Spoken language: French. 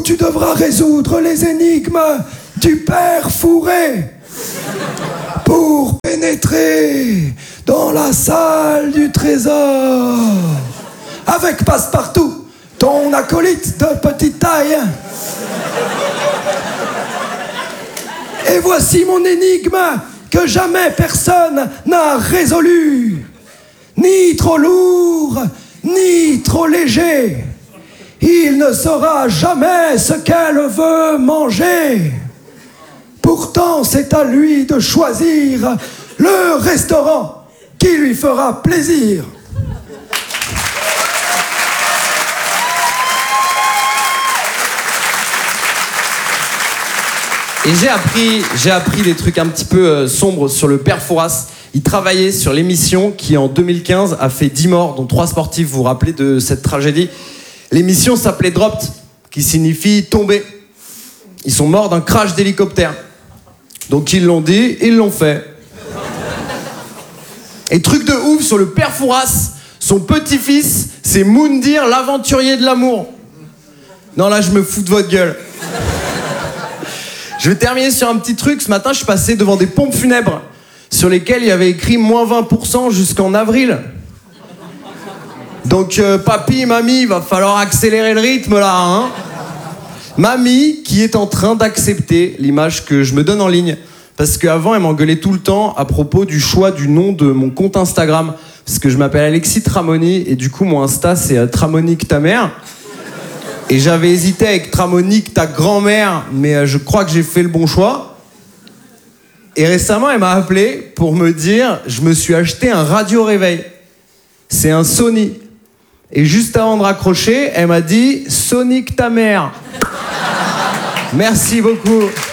tu devras résoudre les énigmes du père Fourré pour pénétrer dans la salle du trésor. Avec Passepartout, ton acolyte de petite taille. Et voici mon énigme que jamais personne n'a résolue. Ni trop lourd, ni trop léger. Il ne saura jamais ce qu'elle veut manger. Pourtant, c'est à lui de choisir le restaurant qui lui fera plaisir. Et j'ai appris des trucs un petit peu sombres sur le père Fouras. Il travaillait sur l'émission qui, en 2015, a fait 10 morts, dont 3 sportifs. Vous vous rappelez de cette tragédie? L'émission s'appelait Dropped, qui signifie tomber. Ils sont morts d'un crash d'hélicoptère. Donc ils l'ont dit, ils l'ont fait. Et truc de ouf sur le père Fouras, son petit-fils, c'est Moundir, l'aventurier de l'amour. Non, là, je me fous de votre gueule. Je vais terminer sur un petit truc. Ce matin, je suis passé devant des pompes funèbres sur lesquelles il y avait écrit moins 20% jusqu'en avril. Donc, papy, mamie, il va falloir accélérer le rythme, là, hein. Mamie, qui est en train d'accepter l'image que je me donne en ligne. Parce qu'avant, elle m'engueulait tout le temps à propos du choix du nom de mon compte Instagram. Parce que je m'appelle Alexis Tramoni, et du coup, mon Insta, c'est Tramonique ta mère. Et j'avais hésité avec Tramonique ta grand-mère, mais je crois que j'ai fait le bon choix. Et récemment, elle m'a appelé pour me dire « Je me suis acheté un radio-réveil. C'est un Sony. » Et juste avant de raccrocher, elle m'a dit « Sonic ta mère. » Merci beaucoup.